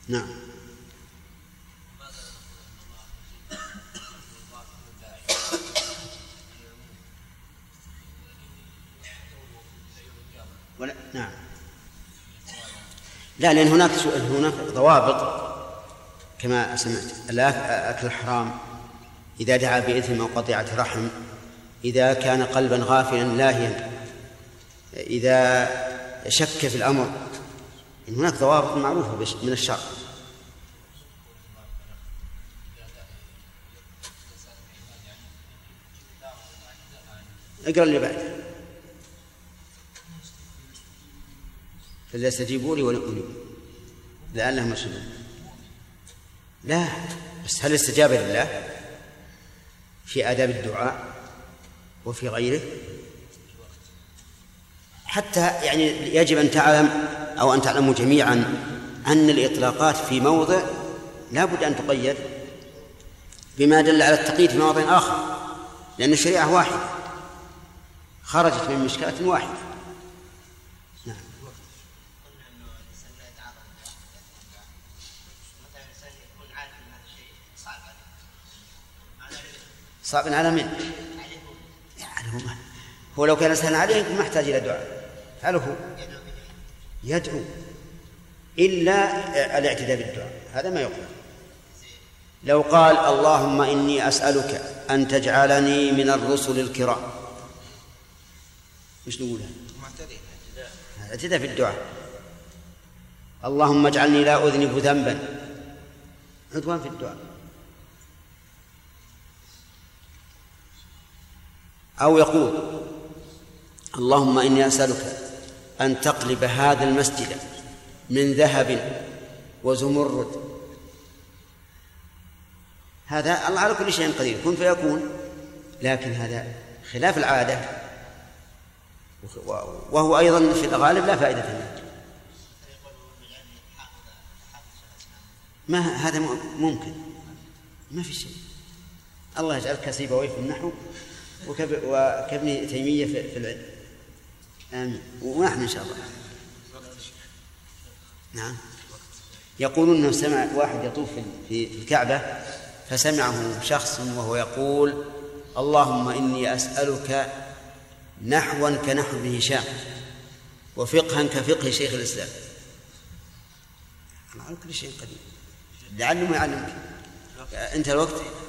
نعم. نعم. لا، لأن هناك ضوابط كما سمعت. أكل الحرام إذا دعا بإثم أو قطيعة رحم، إذا كان قلبا غافلا لاهيا، إذا شك في الأمر، إن هناك ضوابط معروفة من الشرع. اقرأ اللي بعده. فليستجيبوا لي وليؤمنوا لعلهم يرشدون. لا، بس هل الاستجابة لله في آداب الدعاء وفي غيره؟ حتى يعني يجب أن تعلم أو أن تعلموا جميعا أن الإطلاقات في موضع لا بد أن تقيد بما دل على التقييد في موضع آخر، لأن الشريعة واحدة خرجت من مشكلة واحدة. نعم. صعب على من؟ هو لو كان سهلا عليه ما احتاج إلى دعاء، فعله يدعو إلا الاعتداء بالدعاء، هذا ما يقول. لو قال اللهم إني أسألك أن تجعلني من الرسل الكرام، مش نقولها؟ اعتداء في الدعاء. اللهم اجعلني لا أذنب ذنبا، عدوان في الدعاء. أو يقول اللهم إني أسألك أن تقلب هذا المسجد من ذهب وزمرد. هذا الله على كل شيء قدير، كن فيكون، لكن هذا خلاف العادة، وهو أيضا في الغالب لا فائدة منه. ما هذا ممكن، ما في شيء. الله يجعل كسيبويه في النحو وكابن تيمية في العلم. آمين. ونحن إن شاء الله. نعم. يقولون أنه سمع واحد يطوف في الكعبة فسمعه شخص وهو يقول اللهم إني أسألك نحوا كنحو ابن هشام وفقها كفقه شيخ الإسلام. على كل شيء قدير، لعله ما يعلمك. انت الوقت.